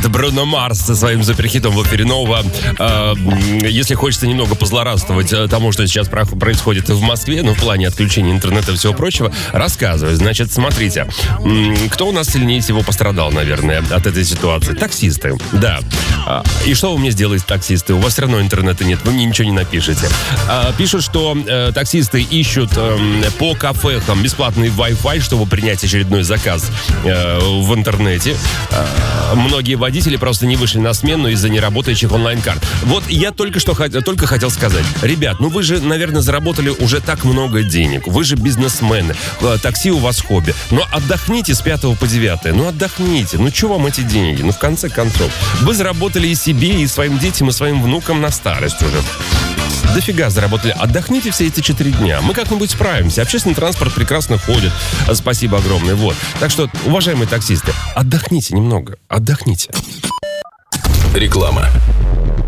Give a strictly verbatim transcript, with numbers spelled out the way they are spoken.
Это Бруно Марс со своим суперхитом в эфире Нова. Э, если хочется немного позлорадствовать тому, что сейчас происходит в Москве, ну, в плане отключения интернета и всего прочего, рассказываю. Значит, смотрите, кто у нас сильнее всего пострадал, наверное, от этой ситуации? Таксисты, да. И что вы мне сделаете, таксисты? У вас все равно интернета нет, вы мне ничего не напишете. Пишут, что э, таксисты ищут э, по кафехам бесплатный Wi-Fi, чтобы принять очередной заказ э, в интернете. Э, многие водители просто не вышли на смену из-за неработающих онлайн-карт. Вот я только что только хотел сказать. Ребят, ну вы же, наверное, заработали уже так много денег. Вы же бизнесмены. Такси у вас хобби. Но отдохните с пятого по девятое. Ну отдохните. Ну что вам эти деньги? Ну в конце концов. Вы заработали и себе, и своим детям, и своим внукам на старость уже. Дофига заработали. Отдохните все эти четыре дня. Мы как-нибудь справимся. Общественный транспорт прекрасно ходит. Спасибо огромное. Вот. Так что, уважаемые таксисты, отдохните немного. Отдохните. Реклама.